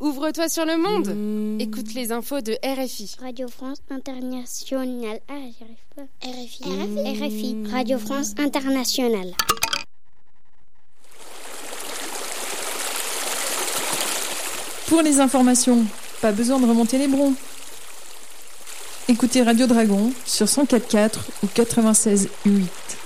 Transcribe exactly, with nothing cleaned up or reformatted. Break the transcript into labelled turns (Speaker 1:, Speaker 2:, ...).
Speaker 1: Ouvre-toi sur le monde. Mmh. Écoute les infos de R F I.
Speaker 2: Radio France Internationale. Ah, j'y arrive pas. R F I. Mmh. R F I. Radio France Internationale.
Speaker 3: Pour les informations, pas besoin de remonter les broncs. Écoutez Radio Dragon sur cent quatre virgule quatre ou quatre-vingt-seize virgule huit.